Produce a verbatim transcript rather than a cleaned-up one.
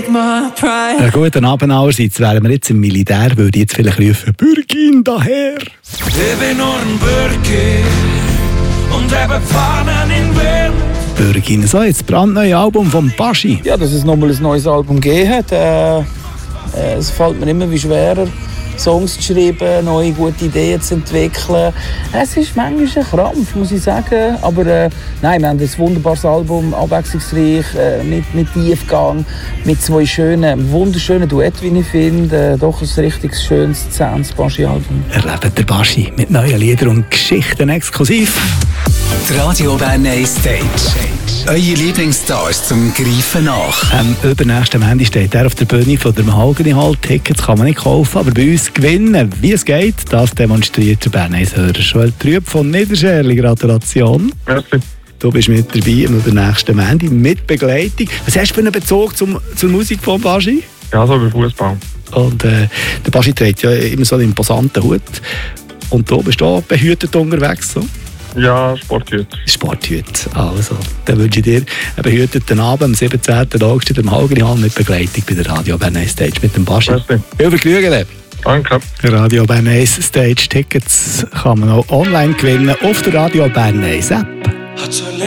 take my pride. Ja, guten Abend allerseits. Wären wir jetzt im Militär, würde ich jetzt vielleicht rufen, Bürgin daher. Ich bin nur ein Bürger und habe Fahnen in Wind. Bürgin, so jetzt das brandneue Album von Baschi. Ja, dass es nochmal ein neues Album gegeben hat. Äh, äh, es fällt mir immer wie schwerer, Songs zu schreiben, neue gute Ideen zu entwickeln. Es ist manchmal ein Krampf, muss ich sagen. Aber äh, nein, wir haben ein wunderbares Album, abwechslungsreich, äh, mit, mit Tiefgang, mit zwei schönen, wunderschönen Duetten, wie ich finde. Äh, doch ein richtig schönes, zähes Baschi-Album. Erlebt der Baschi mit neuen Liedern und Geschichten exklusiv. Die Radio Bern Stage. Eure Lieblingsstars zum Greifen nach. Am übernächsten Ende steht er auf der Bühne von der Mahogany Hall. Tickets kann man nicht kaufen, aber bei uns gewinnen. Wie es geht, das demonstriert der Bern Hörer Joel Trüb von Niederscherli. Gratulation. Merci. Du bist mit dabei am übernächsten Ende mit Begleitung. Was hast du für einen Bezug zum, zur Musik von Baschi? Ja, so wie Fußball. Und äh, der Baschi trägt ja immer so einen imposanten Hut. Und du bist auch behütet unterwegs, so? Ja, Sporthüte. Sporthüte. Also, dann wünsche ich dir einen behüteten Abend am siebzehnten August im Mahogany Hall mit Begleitung bei der Radio Bern Stage mit dem Baschi. Merci. Viel Vergnügen. Danke. Radio Bern Stage Tickets kann man auch online gewinnen auf der Radio Bern App.